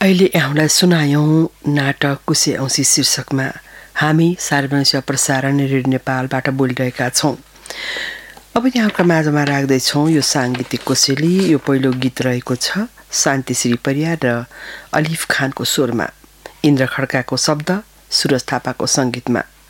अहिले यहाँलाई सुनायौं नाटक कुसे औँसी शीर्षकमा हामी सार्वजनिक सेवा प्रसारण रेडियो नेपालबाट बोलिरहेका छौं। अब यहाँका माझमा राख्दैछौं यो साङ्गीतिक कोसेली। यो पहिलो गीत रहेको छ शान्तिश्री परियार र अलिफ खानको स्वरमा, इन्द्र खड्काको शब्द, सुरज थापाको संगीतमा।